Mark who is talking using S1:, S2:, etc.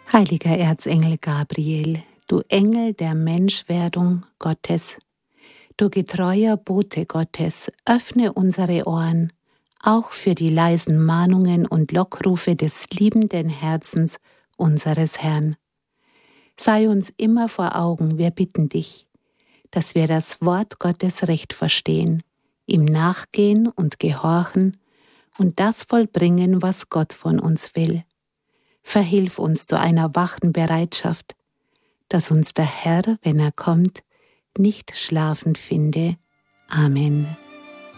S1: Heiliger Erzengel Gabriel, du Engel der Menschwerdung Gottes, du getreuer Bote Gottes, öffne unsere Ohren, auch für die leisen Mahnungen und Lockrufe des liebenden Herzens unseres Herrn. Sei uns immer vor Augen, wir bitten dich, dass wir das Wort Gottes recht verstehen, ihm nachgehen und gehorchen und das vollbringen, was Gott von uns will. Verhilf uns zu einer wachen Bereitschaft, dass uns der Herr, wenn er kommt, nicht schlafend finde. Amen.